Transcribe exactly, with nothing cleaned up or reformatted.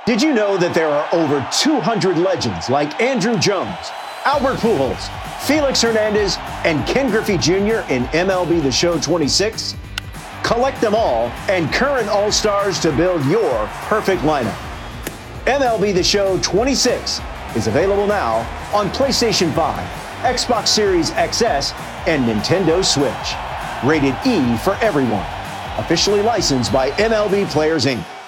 Did you know that there are over two hundred legends like Andruw Jones, Albert Pujols, Felix Hernandez, and Ken Griffey Junior in M L B The Show twenty-six? Collect them all and current All-Stars to build your perfect lineup. M L B The Show twenty-six is available now on PlayStation five, Xbox Series X S, and Nintendo Switch. Rated E for everyone. Officially licensed by M L B Players, Incorporated